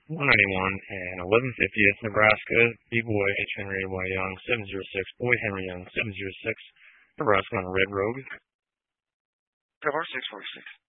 191 and 1150th Nebraska, B-Boy H. Henry Y. Young, 706, Boy Henry Young, 706, Nebraska on Red Road. Cover 646.